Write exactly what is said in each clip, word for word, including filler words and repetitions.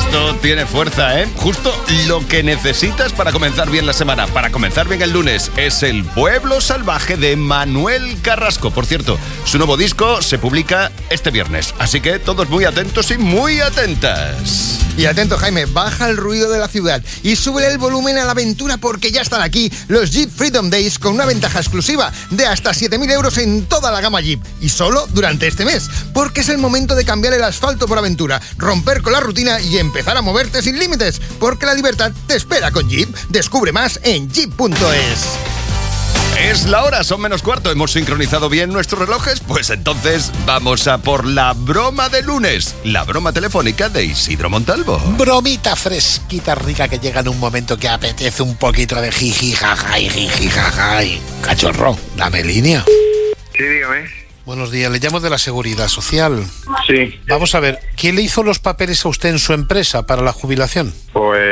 Esto tiene fuerza, ¿eh? Justo lo que necesitas para comenzar bien la semana, para comenzar bien el lunes. Es El Pueblo Salvaje de Manuel Carrasco. Por cierto, su nuevo disco se publica este viernes. Así que todos muy atentos y muy atentas. Y atento, Jaime, baja el ruido de la ciudad y sube el volumen a la aventura porque ya están aquí los Jeep Freedom Days con una ventaja exclusiva de hasta siete mil euros en toda la gama Jeep. Y solo durante este mes, porque es el momento de cambiar el asfalto por aventura, romper con la rutina y empezar a moverte sin límites, porque la libertad te espera con Jeep. Descubre más en jeep punto es. Es la hora, son menos cuarto. ¿Hemos sincronizado bien nuestros relojes? Pues entonces vamos a por la broma de lunes. La broma telefónica de Isidro Montalvo. Bromita fresquita, rica, que llega en un momento que apetece un poquito de jiji, jajay, jiji, jajay. Cachorro, dame línea. Sí, dígame. Buenos días, le llamo de la Seguridad Social. Sí. Vamos a ver, ¿quién le hizo los papeles a usted en su empresa para la jubilación? Pues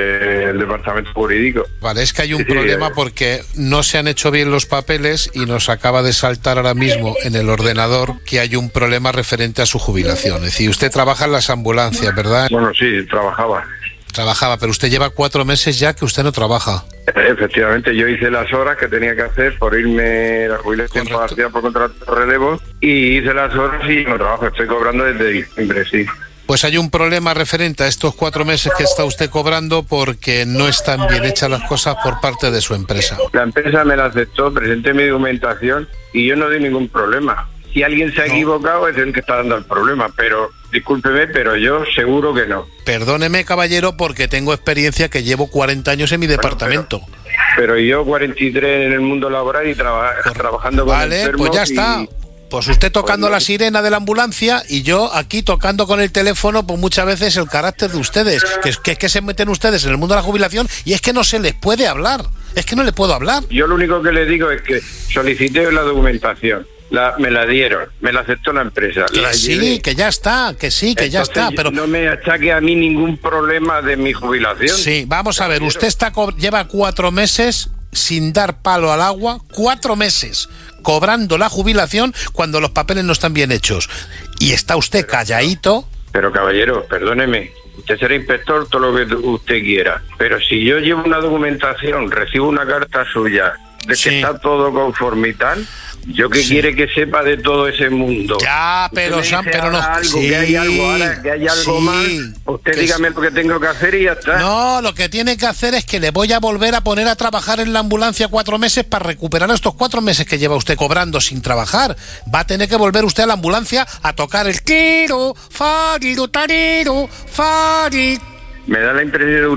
el departamento jurídico. Vale, es que hay un Sí, problema eh. porque no se han hecho bien los papeles y nos acaba de saltar ahora mismo en el ordenador que hay un problema referente a su jubilación. Es decir, usted trabaja en las ambulancias, ¿verdad? Bueno, sí, trabajaba. Trabajaba, pero usted lleva cuatro meses ya que usted no trabaja. Efectivamente, yo hice las horas que tenía que hacer por irme a la jubilación partida por contrato de relevo y hice las horas y no trabajo. Estoy cobrando desde diciembre, sí. Pues hay un problema referente a estos cuatro meses que está usted cobrando porque no están bien hechas las cosas por parte de su empresa. La empresa me la aceptó, presenté mi documentación y yo no di ningún problema. Si alguien se ha No. equivocado es el que está dando el problema, pero discúlpeme, pero yo seguro que no. Perdóneme, caballero, porque tengo experiencia que llevo cuarenta años en mi departamento. Pero yo cuarenta y tres en el mundo laboral y traba- trabajando con Vale, enfermos pues ya y- está. Pues usted tocando Pues no. la sirena de la ambulancia y yo aquí tocando con el teléfono, pues muchas veces el carácter de ustedes, que es que, es que se meten ustedes en el mundo de la jubilación y es que no se les puede hablar, es que no les puedo hablar. Yo lo único que le digo es que solicité la documentación, la, me la dieron, me la aceptó la empresa. Que la sí, llevé. que ya está, que sí, que ya Entonces, está, pero... no me achaque a mí ningún problema de mi jubilación. Sí, vamos a ver, usted está co- lleva cuatro meses sin dar palo al agua, cuatro meses cobrando la jubilación cuando los papeles no están bien hechos. Y está usted calladito. Pero caballero, perdóneme, usted será inspector todo lo que usted quiera, pero si yo llevo una documentación, recibo una carta suya de que Sí. está todo conforme y tal, ¿yo qué Sí. quiere que sepa de todo ese mundo? Ya, Usted pero me Sam, dice pero no. ahora algo, Sí, que hay algo ahora, que hay algo sí, mal, usted que dígame sí. lo que tengo que hacer y ya está. No, lo que tiene que hacer es que le voy a volver a poner a trabajar en la ambulancia cuatro meses para recuperar estos cuatro meses que lleva usted cobrando sin trabajar. Va a tener que volver usted a la ambulancia a tocar el tiro, farido, tariro, fari. Me da la impresión de